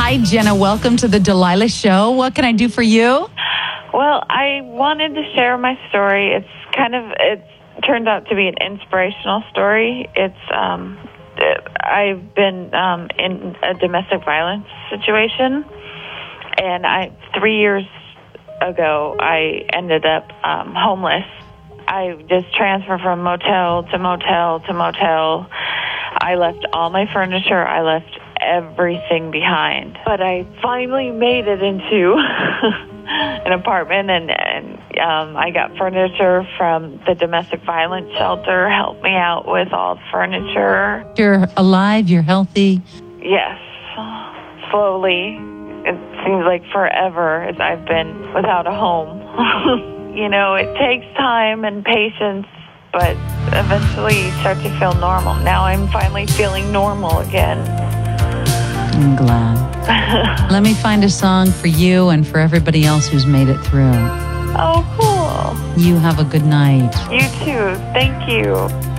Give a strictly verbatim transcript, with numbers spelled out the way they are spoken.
Hi, Jenna. Welcome to the Delilah Show. What can I do for you? Well, I wanted to share my story. It's kind of, it's turned out to be an inspirational story. It's, um, I've been um, in a domestic violence situation, and I, three years ago, I ended up um, homeless. I just transferred from motel to motel to motel. I left all my furniture. I left everything behind. But I finally made it into an apartment, and, and um, I got furniture from the domestic violence shelter, helped me out with all the furniture. You're alive, you're healthy. Yes, slowly. It seems like forever as I've been without a home. You know, it takes time and patience, but eventually you start to feel normal. Now I'm finally feeling normal again. I'm glad. Let me find a song for you and for everybody else who's made it through. Oh, cool. You have a good night. You too. Thank you.